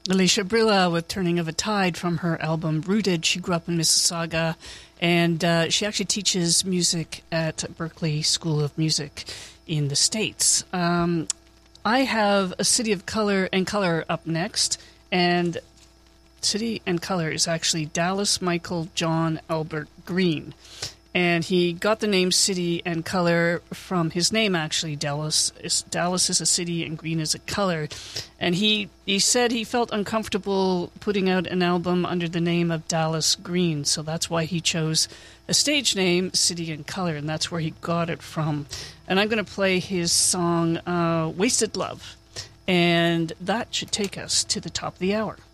Alicia Brilla with Turning of a Tide from her album Rooted. She grew up in Mississauga, and she actually teaches music at Berklee School of Music in the States. I have A City of Color and Color up next, and City and Color is actually Dallas Michael John Albert Green. And he got the name City and Color from his name, actually. Dallas is a city and green is a color. And he said he felt uncomfortable putting out an album under the name of Dallas Green. So that's why he chose a stage name, City and Color, and that's where he got it from. And I'm going to play his song, Wasted Love. And that should take us to the top of the hour.